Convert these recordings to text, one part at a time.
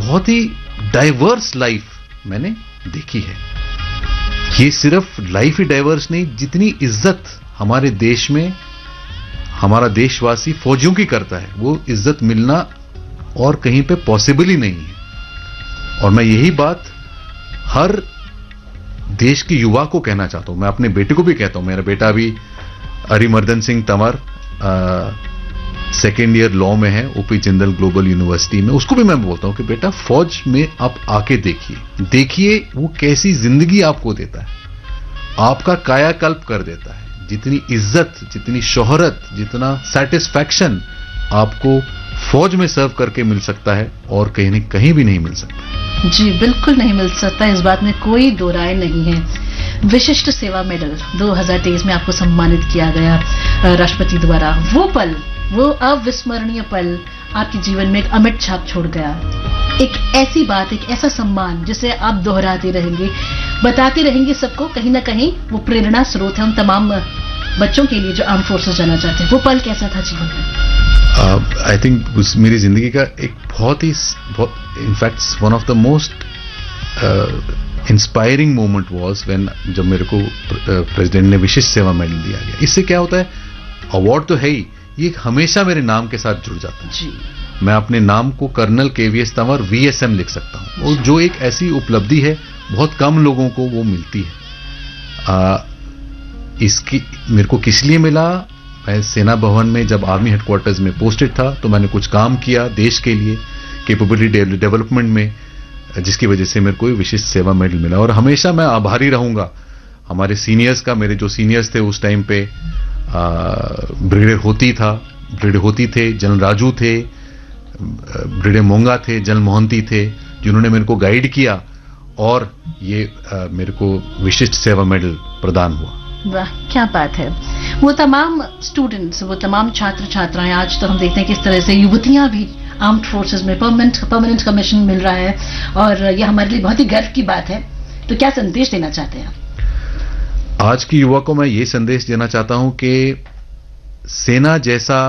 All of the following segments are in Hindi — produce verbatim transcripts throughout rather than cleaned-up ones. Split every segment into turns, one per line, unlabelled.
बहुत ही डाइवर्स लाइफ मैंने देखी है। ये सिर्फ लाइफ ही डाइवर्स नहीं, जितनी इज्जत हमारे देश में हमारा देशवासी फौजियों की करता है, वो इज्जत मिलना और कहीं पे पॉसिबल ही नहीं है। और मैं यही बात हर देश के युवा को कहना चाहता हूं, मैं अपने बेटे को भी कहता हूं। मेरा बेटा अभी Arimardan Singh Tanwar second year law में है ओपी जिंदल ग्लोबल यूनिवर्सिटी में। उसको भी मैं बोलता हूं कि बेटा फौज में आप आके देखिए देखिए वो कैसी जिंदगी आपको देता है, आपका कायाकल्प कर देता है। जितनी इज्जत, जितनी शोहरत, जितना सेटिस्फैक्शन आपको फौज में सर्व करके मिल सकता है और कहीं नहीं कहीं भी नहीं मिल सकता।
जी बिल्कुल नहीं मिल सकता, इस बात में कोई दो राय नहीं है। विशिष्ट सेवा मेडल दो हज़ार तेईस में आपको सम्मानित किया गया राष्ट्रपति द्वारा। वो पल, वो अविस्मरणीय पल आपके जीवन में एक अमिट छाप छोड़ गया। एक ऐसी बात, एक ऐसा सम्मान जिसे आप दोहराते रहेंगे, बताते रहेंगे सबको, कहीं ना कहीं वो प्रेरणा स्रोत है उन तमाम बच्चों के लिए जो आर्म फोर्सेस जाना चाहते हैं। वो पल कैसा था जीवन में?
आई थिंक उस मेरी जिंदगी का एक बहुत ही in fact one of the most inspiring moment was when जब मेरे को प्रेसिडेंट ने विशिष्ट सेवा मेडल दिया गया। इससे क्या होता है, अवार्ड तो है ही, ये हमेशा मेरे नाम के साथ जुड़ जाता है। जी। मैं अपने नाम को कर्नल केवीएस तंवर वीएसएम लिख सकता हूं, और जो एक ऐसी उपलब्धि है बहुत कम लोगों को वो मिलती है। आ, इसकी मेरे को किस लिए मिला, मैं सेना भवन में जब आर्मी हेडक्वार्टर्स में पोस्टेड था तो मैंने कुछ काम किया देश के लिए कैपेबिलिटी डेवलपमेंट में, जिसकी वजह से मेरे को विशिष्ट सेवा मेडल मिला। और हमेशा मैं आभारी रहूंगा हमारे सीनियर्स का। मेरे जो सीनियर्स थे उस टाइम पे ब्रिगेडियर होती था ब्रिगेडियर होती थे जनरल राजू थे, ब्रिगेडियर मोंगा थे, जनरल मोहंती थे, जिन्होंने मेरे को गाइड किया और ये आ, मेरे को विशिष्ट सेवा मेडल प्रदान हुआ।
वाह, क्या बात है। वो तमाम स्टूडेंट्स, वो तमाम छात्र छात्राएं, आज तो हम देखते हैं किस तरह से युवतियां भी आर्म्ड फोर्सेस में परमानेंट परमानेंट कमीशन मिल रहा है, और ये हमारे लिए बहुत ही गर्व की बात है। तो क्या संदेश देना चाहते हैं?
आज की युवा को मैं ये संदेश देना चाहता हूं कि सेना जैसा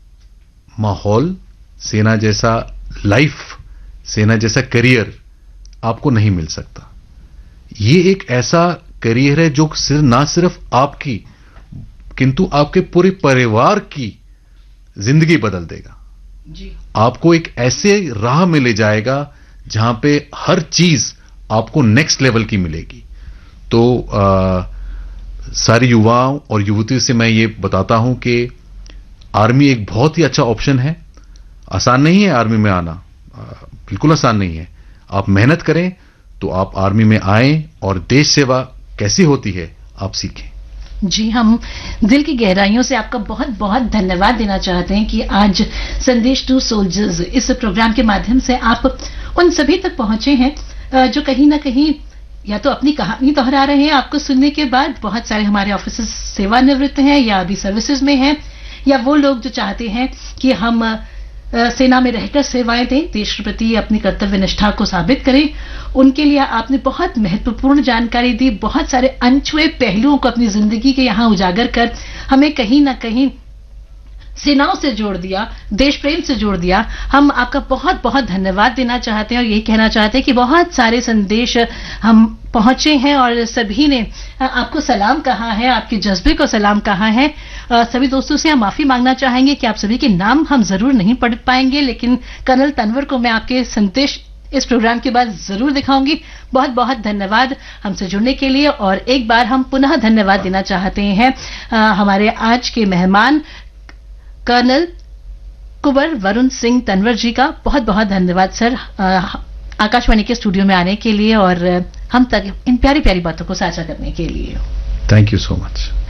माहौल, सेना जैसा लाइफ, सेना जैसा करियर आपको नहीं मिल सकता। ये एक ऐसा करियर है जो सिर्फ ना सिर्फ आपकी किंतु आपके पूरे परिवार की जिंदगी बदल देगा।
जी। आपको
एक ऐसे राह में ले जाएगा जहां पे हर चीज आपको नेक्स्ट लेवल की मिलेगी। तो आ, सारे युवाओं और युवतियों से मैं ये बताता हूं कि आर्मी एक बहुत ही अच्छा ऑप्शन है। आसान नहीं है आर्मी में आना, बिल्कुल आसान नहीं है। आप मेहनत करें तो आप आर्मी में आएं और देश सेवा कैसी होती है आप सीखें।
जी, हम दिल की गहराइयों से आपका बहुत बहुत धन्यवाद देना चाहते हैं कि आज संदेश टू सोल्जर्स इस प्रोग्राम के माध्यम से आप उन सभी तक पहुंचे हैं जो कहीं ना कहीं या तो अपनी कहानी दोहरा रहे हैं। आपको सुनने के बाद बहुत सारे हमारे ऑफिसर्स सेवानिवृत्त हैं या अभी सर्विसेज में हैं, या वो लोग जो चाहते हैं कि हम सेना में रहकर सेवाएं दें, देश के प्रति अपनी कर्तव्य निष्ठा को साबित करें। उनके लिए आपने बहुत महत्वपूर्ण जानकारी दी, बहुत सारे अनछुए पहलुओं को अपनी जिंदगी के यहां उजागर कर हमें कहीं ना कहीं सेनाओं से जोड़ दिया, देश प्रेम से जोड़ दिया। हम आपका बहुत बहुत धन्यवाद देना चाहते हैं और यही कहना चाहते हैं कि बहुत सारे संदेश हम पहुंचे हैं और सभी ने आपको सलाम कहा है, आपके जज्बे को सलाम कहा है। सभी दोस्तों से हम माफी मांगना चाहेंगे कि आप सभी के नाम हम जरूर नहीं पढ़ पाएंगे, लेकिन कर्नल तंवर को मैं आपके संदेश इस प्रोग्राम के बाद जरूर दिखाऊंगी। बहुत बहुत धन्यवाद हमसे जुड़ने के लिए। और एक बार हम पुनः धन्यवाद देना चाहते हैं हमारे आज के मेहमान कर्नल कुंवर वरुण सिंह तंवर जी का। बहुत बहुत धन्यवाद सर आकाशवाणी के स्टूडियो में आने के लिए और हम तक इन प्यारी प्यारी बातों को साझा करने के लिए।
Thank you so much.